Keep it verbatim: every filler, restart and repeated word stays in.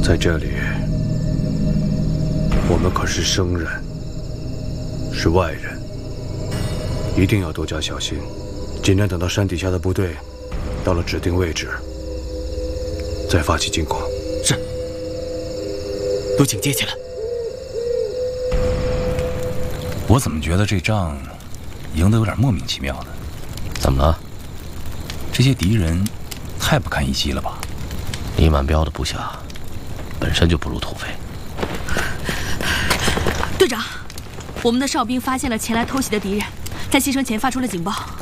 在这里，我们可是生人，是外人，一定要多加小心，尽量等到山底下的部队到了指定位置，再发起进攻。 是，都警戒起来。 我怎么觉得这仗赢得有点莫名其妙的？ 怎么了？ 这些敌人太不堪一击了吧？ 李满彪的部下本身就不如土匪。 队长，我们的哨兵发现了前来偷袭的敌人，在牺牲前发出了警报。